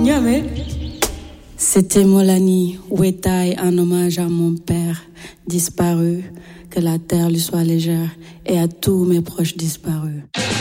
C'était Molani Wetaï, un hommage à mon père disparu. Que la terre lui soit légère et à tous mes proches disparus.